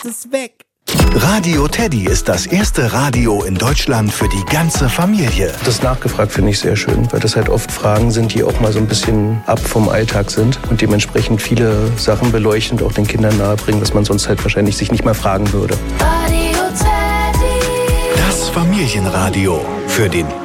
es weg. Radio Teddy ist das erste Radio in Deutschland für die ganze Familie. Das nachgefragt finde ich sehr schön, weil das halt oft Fragen sind, die auch mal so ein bisschen ab vom Alltag sind und dementsprechend viele Sachen beleuchten und auch den Kindern nahebringen, was man sonst halt wahrscheinlich sich nicht mal fragen würde. Das Familienradio für den